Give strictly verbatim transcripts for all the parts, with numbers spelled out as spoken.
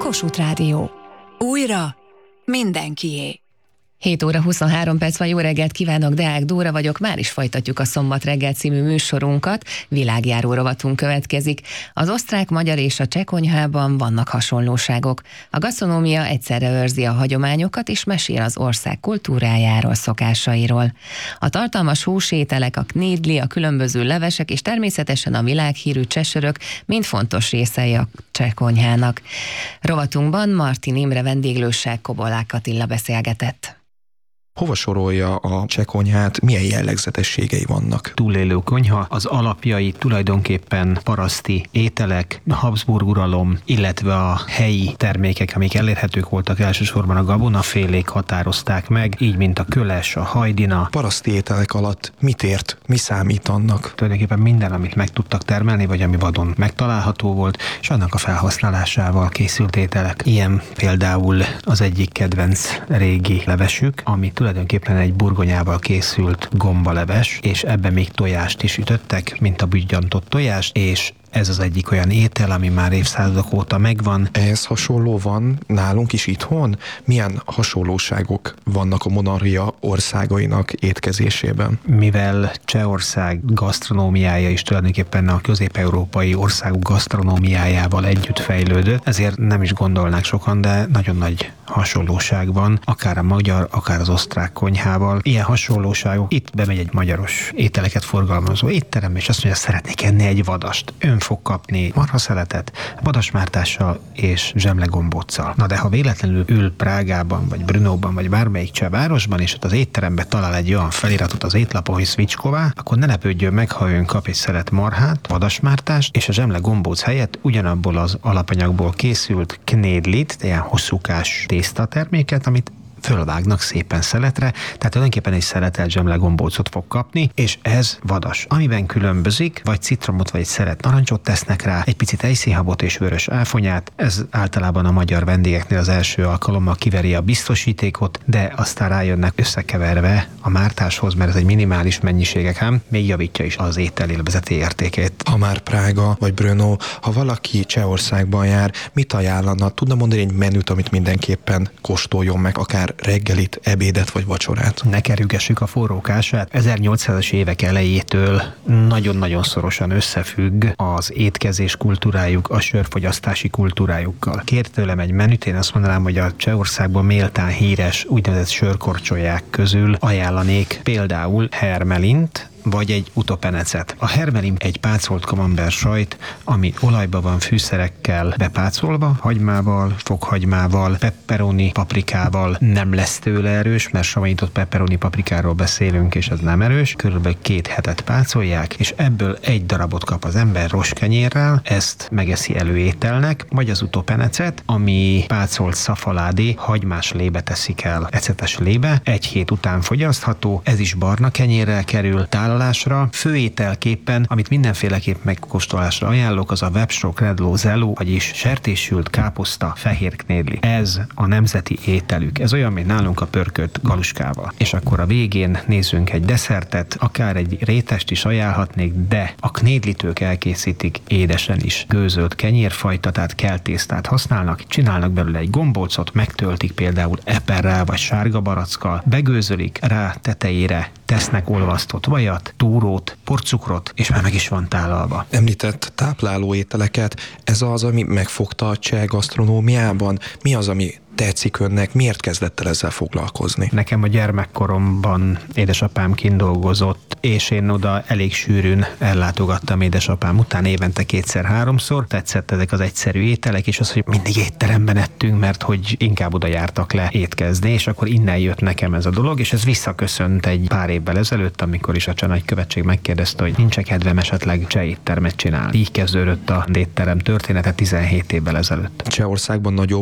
Kossuth Rádió. Újra mindenkié. hét óra huszonhárom perc van, jó reggelt kívánok, Deák Dóra vagyok, már is folytatjuk a Szombat reggel című műsorunkat, világjáró rovatunk következik. Az osztrák, magyar és a cseh konyhában vannak hasonlóságok. A gasztronómia egyszerre őrzi a hagyományokat és mesél az ország kultúrájáról, szokásairól. A tartalmas húsételek, a knedli, a különböző levesek és természetesen a világhírű csehsörök mind fontos részei a cseh konyhának. Rovatunkban Martin Imre vendéglőssel Kobolák Attila beszélgetett. Hova sorolja a cseh konyhát, milyen jellegzetességei vannak? Túlélő konyha, az alapjai tulajdonképpen paraszti ételek, a Habsburg uralom, illetve a helyi termékek, amik elérhetők voltak, elsősorban a gabonafélék határozták meg, így mint a köles, a hajdina. Paraszti ételek alatt mit ért, mi számít annak? Tulajdonképpen minden, amit meg tudtak termelni, vagy ami vadon megtalálható volt, és annak a felhasználásával készült ételek. Ilyen például az egyik kedvenc régi levesük, ami tulajdonképpen egy burgonyával készült gombaleves, és ebbe még tojást is ütöttek, mint a büttyantott tojást, és ez az egyik olyan étel, ami már évszázadok óta megvan. Ehhez hasonló van nálunk is itthon? Milyen hasonlóságok vannak a monarchia országainak étkezésében? Mivel Csehország gasztronómiája is tulajdonképpen a közép-európai országok gasztronómiájával együtt fejlődött, ezért nem is gondolnák sokan, de nagyon nagy hasonlóság van, akár a magyar, akár az osztrák konyhával. Ilyen hasonlóságok, itt bemegy egy magyaros ételeket forgalmazó étterem, és azt mondja, szeretnék enni egy vadast. Ön fog kapni marhaszeletet, vadasmártással és zsemlegombóccal. Na de ha véletlenül ül Prágában, vagy Brnóban, vagy bármelyik cseh városban, és ott az étteremben talál egy olyan feliratot az étlapon, hogy Svicsková, akkor ne lepődjön meg, ha ön kap egy szelet marhát, vadasmártást, és a zsemlegombóc helyett ugyanabból az alapanyagból készült knedlit, ilyen hosszúkás tésztaterméket, amit fölvágnak szépen szeletre, tehát tulajdonképpen egy szeletelt zsemlegombócot fog kapni, és ez vadas. Amiben különbözik, vagy citromot, vagy egy szelet narancsot tesznek rá, egy picit ejszínhabot és vörös áfonyát, ez általában a magyar vendégeknél az első alkalommal kiveri a biztosítékot, de aztán rájönnek összekeverve a mártáshoz, mert ez egy minimális mennyiségek, ám még javítja is az étel élvezeti értékét. Ha már Prága vagy Brno, ha valaki Csehországban jár, mit ajánlana? Tudna mondani egy menüt, amit mindenképpen kóstoljon meg, akár reggelit, ebédet vagy vacsorát? Ne kerülgessük a forró kását. ezernyolcszázas évek elejétől nagyon-nagyon szorosan összefügg az étkezés kultúrájuk a sörfogyasztási kultúrájukkal. Kért tőlem egy menüt, én azt mondanám, hogy a Csehországban méltán híres úgynevezett sörkorcsolyák közül ajánlanék például hermelint, vagy egy utopenecet. A hermelin egy pácolt camembert sajt, ami olajba van fűszerekkel bepácolva, hagymával, fokhagymával, pepperoni paprikával, nem lesz tőle erős, mert savanyított pepperoni paprikáról beszélünk, és ez nem erős. Körülbelül két hetet pácolják, és ebből egy darabot kap az ember rostkenyérrel, ezt megeszi előételnek, vagy az utopenecet, ami pácolt szafaládé, hagymás lébe teszik el, ecetes lébe, egy hét után fogyasztható, ez is barna kenyérrel kerül, tálalásra. Főételképpen, amit mindenféleképp megkóstolásra ajánlok, az a webstro kredló zeló, vagyis sertéssült káposzta, fehér knedli. Ez a nemzeti ételük. Ez olyan, mint nálunk a pörkölt galuskával. És akkor a végén nézzünk egy desszertet, akár egy rétest is ajánlhatnék, de a knedlit ők elkészítik édesen is. Gőzölt kenyérfajta, tehát keltésztát használnak, csinálnak belőle egy gombócot, megtöltik például eperrel vagy sárga barackkal, begőzölik, rá tetejére tesznek olvasztott vajat, túrót, porcukrot, és már meg is van tálalva. Említett tápláló ételeket, ez az, ami megfogta a cseh gasztronómiában? Mi az, ami tetszik önnek? Miért kezdett el ezzel foglalkozni? Nekem a gyermekkoromban édesapám kint dolgozott, és én oda elég sűrűn ellátogattam édesapám után évente kétszer-háromszor. Tetszett ezek az egyszerű ételek, és az, hogy mindig étteremben ettünk, mert hogy inkább oda jártak le étkezni, és akkor innen jött nekem ez a dolog, és ez visszaköszönt egy pár évvel ezelőtt, amikor is a Cseh Nagykövetség megkérdezte, hogy nincs kedvem esetleg cseh éttermet csinálni. Így kezdődött a étterem története tizenhét évvel ezelőtt. Csehországban nagyobb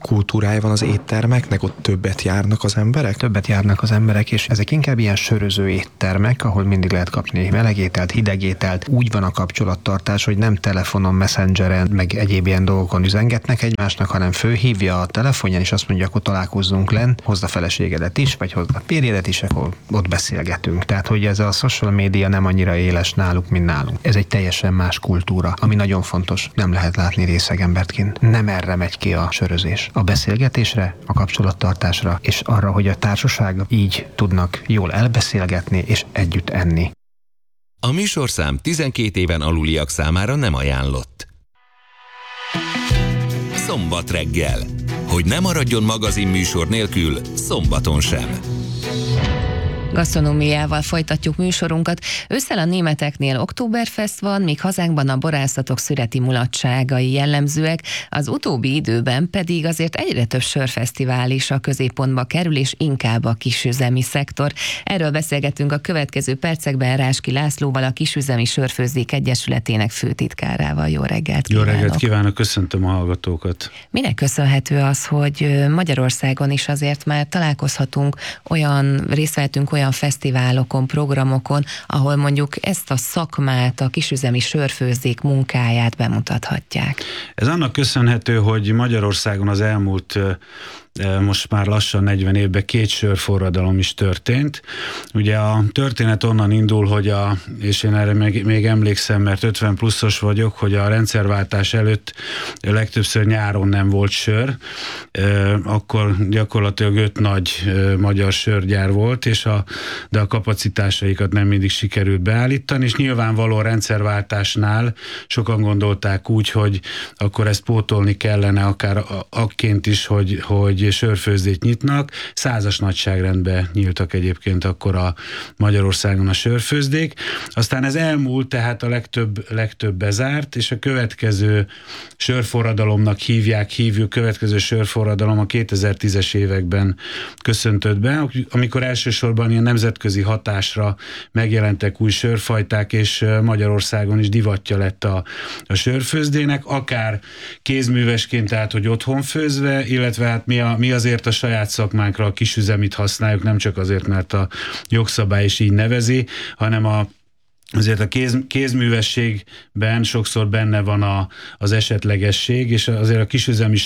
kultúrája van az éttermeknek, ott többet járnak az emberek? Többet járnak az emberek, és ezek inkább ilyen söröző éttermek, ahol mindig lehet kapni melegételt, hidegételt. Úgy van a kapcsolattartás, hogy nem telefonon, messengeren, meg egyéb ilyen dolgokon üzengetnek egymásnak, hanem fölhívja a telefonján, és azt mondja, akkor találkozzunk len, hozd a feleségedet is, vagy hozd a férjedet is, akkor ott beszélgetünk. Tehát, hogy ez a social media nem annyira éles náluk, mint nálunk. Ez egy teljesen más kultúra, ami nagyon fontos. Nem lehet látni részeg embert kint. Nem erre megy ki a sörözés. A beszélgetésre, a kapcsolattartásra, és arra, hogy a társaság így tudnak jól elbeszélgetni és együtt enni. A műsorszám tizenkét éven aluliak számára nem ajánlott. Szombat reggel. Hogy ne maradjon magazin műsor nélkül, szombaton sem. Gasztronómiával folytatjuk műsorunkat. Ősszel a németeknél Oktoberfest van, míg hazánkban a borászatok szüreti mulatságai jellemzőek, az utóbbi időben pedig azért egyre több sörfesztivál is a középpontba kerül, és inkább a kisüzemi szektor. Erről beszélgetünk a következő percekben Ráski Lászlóval, a Kisüzemi Sörfőzdék Egyesületének főtitkárával. Jó reggelt kívánok! Jó reggelt kívánok, köszöntöm a hallgatókat! Minek köszönhető az, hogy Magyarországon is azért már találkozhatunk, olyan részt vehetünk olyan fesztiválokon, programokon, ahol mondjuk ezt a szakmát, a kisüzemi sörfőzdék munkáját bemutathatják? Ez annak köszönhető, hogy Magyarországon az elmúlt most már lassan negyven évben két sörforradalom is történt. Ugye a történet onnan indul, hogy a, és én erre még, még emlékszem, mert ötven pluszos vagyok, hogy a rendszerváltás előtt legtöbbször nyáron nem volt sör, akkor gyakorlatilag öt nagy magyar sörgyár volt, és a, de a kapacitásaikat nem mindig sikerült beállítani, és nyilvánvaló a rendszerváltásnál sokan gondolták úgy, hogy akkor ezt pótolni kellene, akár akként is, hogy, hogy sörfőzdét nyitnak. Százas nagyságrendben nyíltak egyébként akkor a Magyarországon a sörfőzdék. Aztán ez elmúlt, tehát a legtöbb, legtöbb bezárt, és a következő sörforradalomnak hívják, hívjuk, következő sörforradalom a kétezer-tízes években köszöntött be, amikor elsősorban ilyen nemzetközi hatásra megjelentek új sörfajták, és Magyarországon is divatja lett a, a sörfőzdének, akár kézművesként, tehát hogy otthon főzve, illetve hát mi a mi azért a saját szakmánkra a kisüzemit használjuk, nem csak azért, mert a jogszabály is így nevezi, hanem a azért a kéz, kézművességben sokszor benne van a, az esetlegesség, és azért a kisüzemi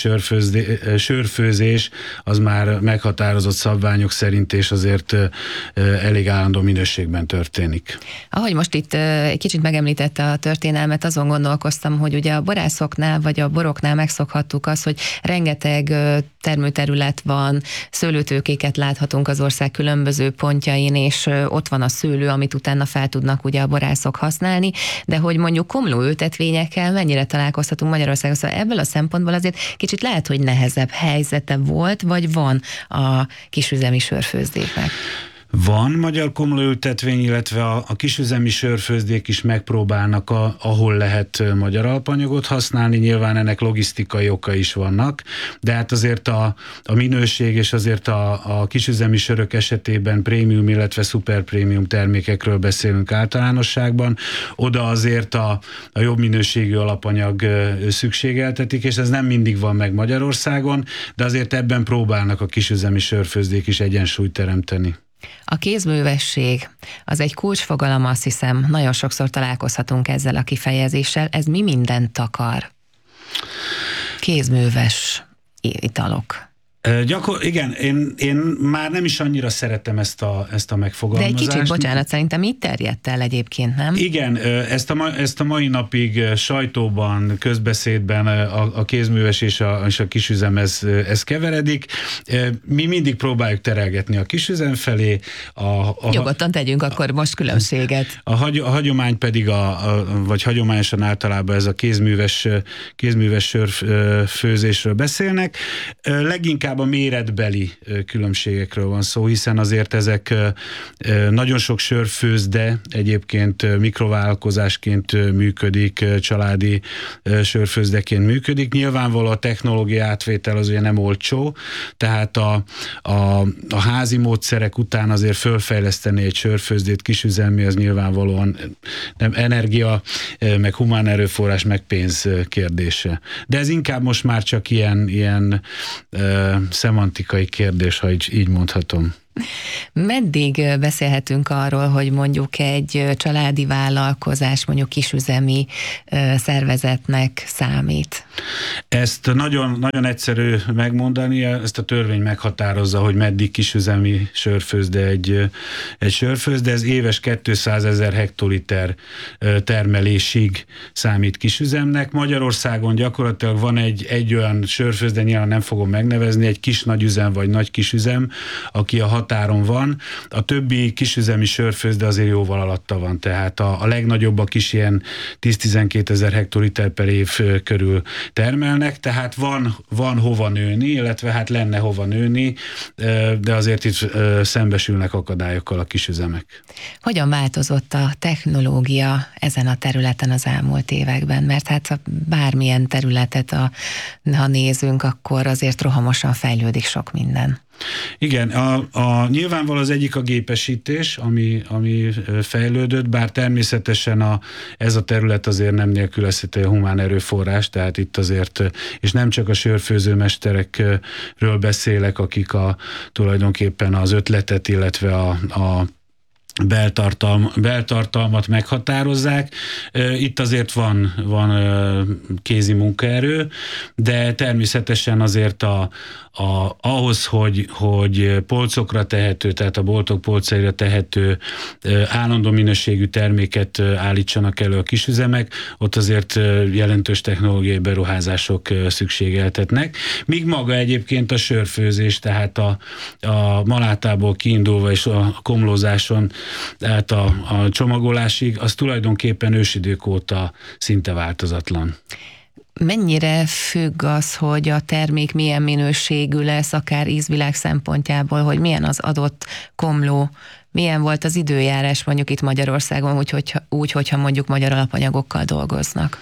sörfőzés az már meghatározott szabványok szerint, és azért elég állandó minőségben történik. Ahogy most itt egy kicsit megemlítette a történelmet, azon gondolkoztam, hogy ugye a borászoknál, vagy a boroknál megszokhattuk azt, hogy rengeteg termőterület van, szőlőtőkéket láthatunk az ország különböző pontjain, és ott van a szőlő, amit utána fel tudnak ugye a borászok használni, de hogy mondjuk komlóültetvényekkel mennyire találkozhatunk Magyarországon, szóval ebből a szempontból azért kicsit lehet, hogy nehezebb helyzete volt, vagy van a kisüzemi sörfőzdéknek. Van magyar komlóültetvény, illetve a, a kisüzemi sörfőzdék is megpróbálnak, a, ahol lehet magyar alapanyagot használni, nyilván ennek logisztikai oka is vannak, de hát azért a, a minőség és azért a, a kisüzemi sörök esetében prémium, illetve szuperprémium termékekről beszélünk általánosságban, oda azért a, a jobb minőségű alapanyag szükségeltetik, és ez nem mindig van meg Magyarországon, de azért ebben próbálnak a kisüzemi sörfőzdék is egyensúlyt teremteni. A kézművesség az egy kulcsfogalom, azt hiszem, nagyon sokszor találkozhatunk ezzel a kifejezéssel. Ez mi mindent takar? Kézműves italok. Gyakor, igen, én, én már nem is annyira szeretem ezt a, ezt a megfogalmazást. De egy kicsit, bocsánat, szerintem így terjedt el egyébként, nem? Igen, ezt a, ezt a mai napig sajtóban, közbeszédben a, a kézműves és a, és a kisüzem ez, ez keveredik. Mi mindig próbáljuk terelgetni a kisüzem felé. A, a, Nyugodtan tegyünk akkor most különbséget. A, hagy, a hagyomány pedig, a, a, vagy hagyományosan általában ez a kézműves, kézműves sörfőzésről beszélnek. Leginkább inkább a méretbeli különbségekről van szó, hiszen azért ezek nagyon sok sörfőzde egyébként mikrovállalkozásként működik, családi sörfőzdeként működik. Nyilvánvaló a technológia átvétel az ugye nem olcsó, tehát a, a, a házi módszerek után azért fölfejleszteni egy sörfőzdét kisüzemi, az nyilvánvalóan nem energia, meg humán erőforrás, meg pénz kérdése. De ez inkább most már csak ilyen, ilyen uh, szemantikai kérdés, ha így, így mondhatom. Meddig beszélhetünk arról, hogy mondjuk egy családi vállalkozás, mondjuk kisüzemi szervezetnek számít? Ezt nagyon, nagyon egyszerű megmondani, ezt a törvény meghatározza, hogy meddig kisüzemi sörfőzde egy, egy sörfőzde, ez éves kétszázezer hektoliter termelésig számít kisüzemnek. Magyarországon gyakorlatilag van egy, egy olyan sörfőzde, nyilván nem fogom megnevezni, egy kis nagyüzem vagy nagy kisüzem, aki a határon van. A többi kisüzemi sörfőzde azért jóval alatta van, tehát a, a legnagyobbak is ilyen tíz-tizenkét ezer hektoliter per év körül termelnek, tehát van, van hova nőni, illetve hát lenne hova nőni, de azért itt szembesülnek akadályokkal a kisüzemek. Hogyan változott a technológia ezen a területen az elmúlt években? Mert hát bármilyen területet, a, ha nézünk, akkor azért rohamosan fejlődik sok minden. Igen, a, a, nyilvánvalóan az egyik a gépesítés, ami, ami fejlődött, bár természetesen a, ez a terület azért nem nélkülözhető a humán erőforrás, tehát itt azért, és nem csak a sörfőzőmesterekről beszélek, akik a, tulajdonképpen az ötletet, illetve a, a beltartalm, beltartalmat meghatározzák. Itt azért van, van kézi munkaerő, de természetesen azért a, a, ahhoz, hogy, hogy polcokra tehető, tehát a boltok polcaira tehető állandó minőségű terméket állítsanak elő a kisüzemek, ott azért jelentős technológiai beruházások szükségeltetnek. Míg maga egyébként a sörfőzés, tehát a, a malátából kiindulva és a komlózáson, tehát a, a csomagolásig, az tulajdonképpen ősidők óta szinte változatlan. Mennyire függ az, hogy a termék milyen minőségű lesz, akár ízvilág szempontjából, hogy milyen az adott komló, milyen volt az időjárás mondjuk itt Magyarországon, úgy, hogyha, úgy hogyha mondjuk magyar alapanyagokkal dolgoznak?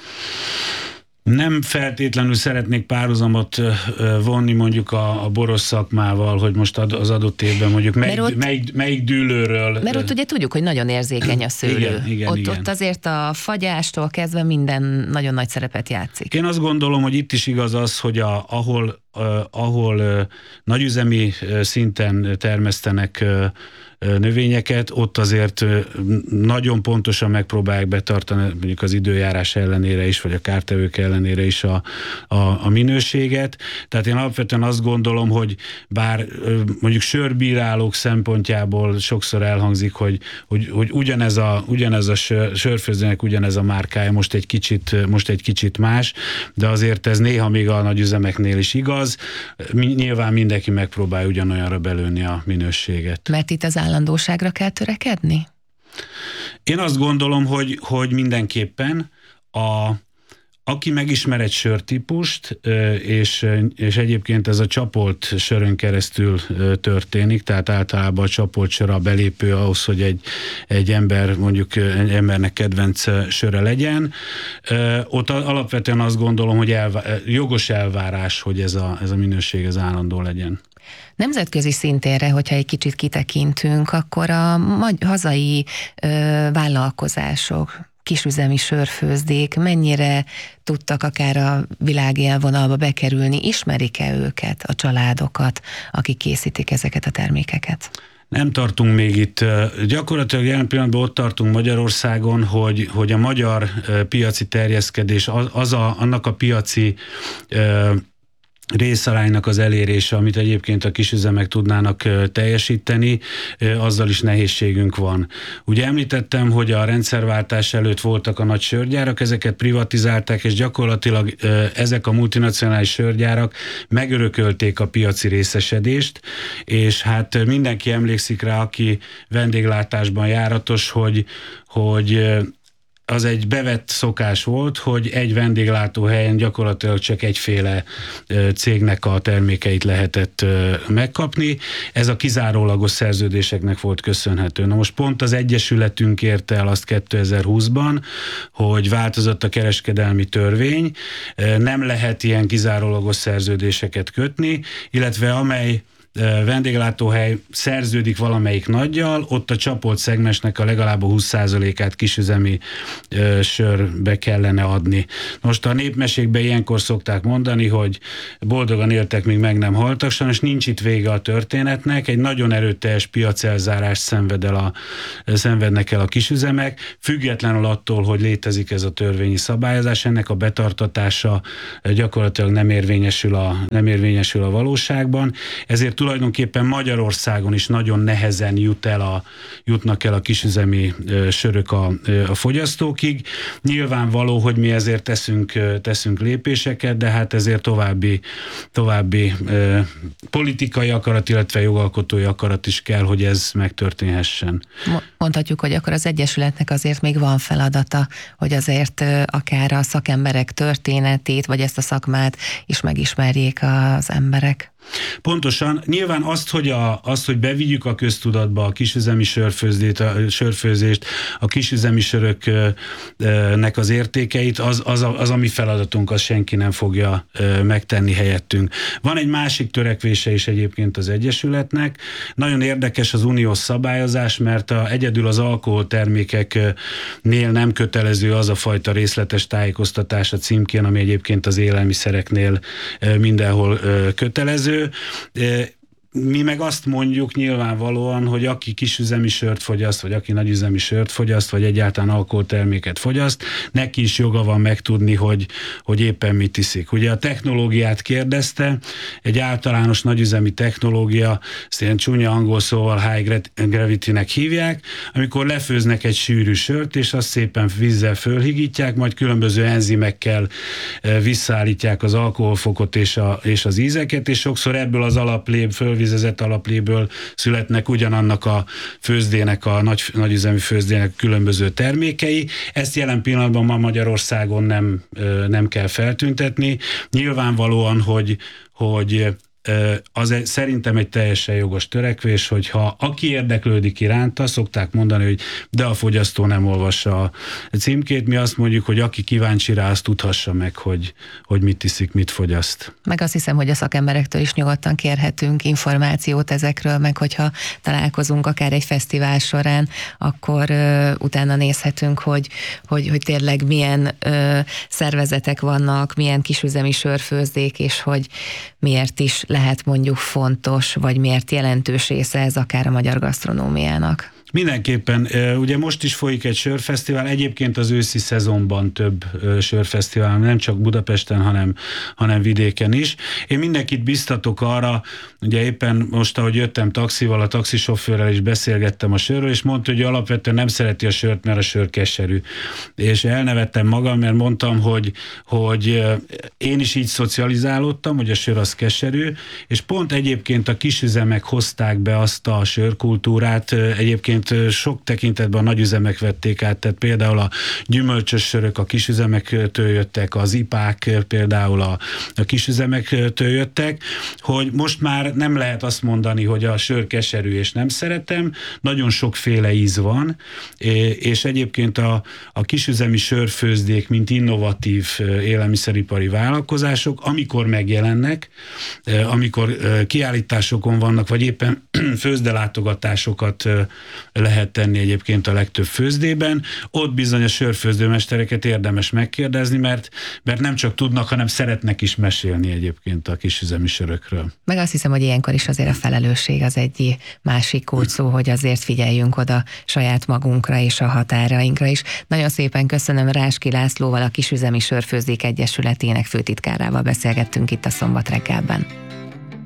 Nem feltétlenül szeretnék párhuzamot vonni mondjuk a, a boros szakmával, hogy most az adott évben mondjuk melyik, ott, melyik, melyik dűlőről... Mert ott ugye tudjuk, hogy nagyon érzékeny a szőlő. Igen, igen, ott, igen. ott azért a fagyástól kezdve minden nagyon nagy szerepet játszik. Én azt gondolom, hogy itt is igaz az, hogy a, ahol, uh, ahol uh, nagyüzemi uh, szinten termesztenek uh, növényeket, ott azért nagyon pontosan megpróbálják betartani mondjuk az időjárás ellenére is, vagy a kártevők ellenére is a, a, a minőséget. Tehát én alapvetően azt gondolom, hogy bár mondjuk sörbírálók szempontjából sokszor elhangzik, hogy, hogy, hogy ugyanez a, ugyanez a sör, sörfőzőnek ugyanez a márkája most egy kicsit, most egy kicsit más, de azért ez néha még a nagyüzemeknél is igaz. Nyilván mindenki megpróbál ugyanolyanra belőni a minőséget. Mert itt az állandóságra kell törekedni? Én azt gondolom, hogy, hogy mindenképpen a, aki megismer egy sörtípust, és, és egyébként ez a csapolt sörön keresztül történik, tehát általában a csapolt sör a belépő ahhoz, hogy egy, egy ember, mondjuk egy embernek kedvenc söre legyen. Ott alapvetően azt gondolom, hogy elvá, jogos elvárás, hogy ez a, ez a minőség az állandó legyen. Nemzetközi szintérre, hogyha egy kicsit kitekintünk, akkor a hazai ö, vállalkozások, kisüzemi sörfőzdék mennyire tudtak akár a világélvonalba bekerülni, ismerik-e őket, a családokat, akik készítik ezeket a termékeket? Nem tartunk még itt. Gyakorlatilag jelen pillanatban ott tartunk Magyarországon, hogy, hogy a magyar piaci terjeszkedés, az, az a, annak a piaci részaránynak az elérése, amit egyébként a kisüzemek tudnának teljesíteni, azzal is nehézségünk van. Ugye említettem, hogy a rendszerváltás előtt voltak a nagy sörgyárak, ezeket privatizálták, és gyakorlatilag ezek a multinacionális sörgyárak megörökölték a piaci részesedést, és hát mindenki emlékszik rá, aki vendéglátásban járatos, hogy, hogy az egy bevett szokás volt, hogy egy vendéglátóhelyen gyakorlatilag csak egyféle cégnek a termékeit lehetett megkapni. Ez a kizárólagos szerződéseknek volt köszönhető. Na most pont az Egyesületünk érte el azt kétezer-húszban, hogy változott a kereskedelmi törvény, nem lehet ilyen kizárólagos szerződéseket kötni, illetve amely vendéglátóhely szerződik valamelyik nagyjal, ott a csapolt szegmensnek a legalább a húsz százalékát kisüzemi ö, sörbe kellene adni. Most a népmesékben ilyenkor szokták mondani, hogy boldogan éltek, míg meg nem haltak, sajnos nincs itt vége a történetnek, egy nagyon erőteljes piacelzárást szenved el a, szenvednek el a kisüzemek, függetlenül attól, hogy létezik ez a törvényi szabályozás, ennek a betartatása gyakorlatilag nem érvényesül a, nem érvényesül a valóságban, ezért tulajdonképpen Magyarországon is nagyon nehezen jut el a, jutnak el a kisüzemi ö, sörök a, ö, a fogyasztókig. Nyilvánvaló, hogy mi ezért teszünk, ö, teszünk lépéseket, de hát ezért további, további ö, politikai akarat, illetve jogalkotói akarat is kell, hogy ez megtörténhessen. Mondhatjuk, hogy akkor az Egyesületnek azért még van feladata, hogy azért ö, akár a szakemberek történetét, vagy ezt a szakmát is megismerjék az emberek. Pontosan. Nyilván azt, hogy, a, azt, hogy bevigyük a köztudatba a kisüzemi sörfőzdét, a sörfőzést, a kisüzemi söröknek az értékeit, az, az, a, az a mi feladatunk, az senki nem fogja megtenni helyettünk. Van egy másik törekvése is egyébként az Egyesületnek. Nagyon érdekes az uniós szabályozás, mert a, egyedül az alkoholtermékeknél nem kötelező az a fajta részletes tájékoztatás a címkén, ami egyébként az élelmiszereknél mindenhol kötelező. Mi meg azt mondjuk nyilvánvalóan, hogy aki kisüzemi sört fogyaszt, vagy aki nagyüzemi sört fogyaszt, vagy egyáltalán alkoholterméket fogyaszt, neki is joga van megtudni, hogy, hogy éppen mit iszik. Ugye a technológiát kérdezte, egy általános nagyüzemi technológia, ezt ilyen csúnya angol szóval high gravity-nek hívják, amikor lefőznek egy sűrű sört, és azt szépen vízzel fölhigítják, majd különböző enzimekkel visszaállítják az alkoholfokot és, a, és az ízeket, és sokszor ebből az alaplép föl vizezett alapléből születnek ugyanannak a főzdének, a nagy, nagyüzemi főzdének különböző termékei. Ezt jelen pillanatban ma Magyarországon nem, nem kell feltüntetni. Nyilvánvalóan, hogy, hogy az egy, szerintem egy teljesen jogos törekvés, hogyha aki érdeklődik iránta, szokták mondani, hogy de a fogyasztó nem olvassa a címkét, mi azt mondjuk, hogy aki kíváncsi rá, azt tudhassa meg, hogy, hogy mit iszik, mit fogyaszt. Meg azt hiszem, hogy a szakemberektől is nyugodtan kérhetünk információt ezekről, meg hogyha találkozunk akár egy fesztivál során, akkor ö, utána nézhetünk, hogy, hogy, hogy tényleg milyen ö, szervezetek vannak, milyen kisüzemi sörfőzdék, és hogy miért is lehet mondjuk fontos, vagy miért jelentős része ez akár a magyar gasztronómiának. Mindenképpen, ugye most is folyik egy sörfesztivál, egyébként az őszi szezonban több sörfesztivál, nem csak Budapesten, hanem, hanem vidéken is. Én mindenkit biztatok arra, ugye éppen most, ahogy jöttem taxival, a taxisofőrrel is beszélgettem a sörről, és mondta, hogy alapvetően nem szereti a sört, mert a sör keserű. És elnevettem magam, mert mondtam, hogy, hogy én is így szocializálódtam, hogy a sör az keserű, és pont egyébként a kisüzemek hozták be azt a sörkultúrát, egyébként sok tekintetben a nagyüzemek vették át, tehát például a gyümölcsös sörök a kisüzemektől jöttek, az ipák például a, a kisüzemektől jöttek, hogy most már nem lehet azt mondani, hogy a sör keserű és nem szeretem, nagyon sokféle íz van, és egyébként a, a kisüzemi sörfőzdék, mint innovatív élelmiszeripari vállalkozások, amikor megjelennek, amikor kiállításokon vannak, vagy éppen főzdelátogatásokat lehet tenni egyébként a legtöbb főzdében. Ott bizony a sörfőzdőmestereket érdemes megkérdezni, mert, mert nem csak tudnak, hanem szeretnek is mesélni egyébként a kisüzemi sörökről. Meg azt hiszem, hogy ilyenkor is azért a felelősség az egy másik kulcsszó, hogy azért figyeljünk oda saját magunkra és a határainkra is. Nagyon szépen köszönöm, Ráski Lászlóval, a Kisüzemi Sörfőzdék Egyesületének főtitkárával beszélgettünk itt a Szombat reggelben.